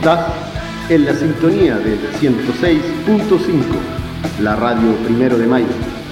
Estás en la sintonía del 106.5, la radio 1 de Mayo.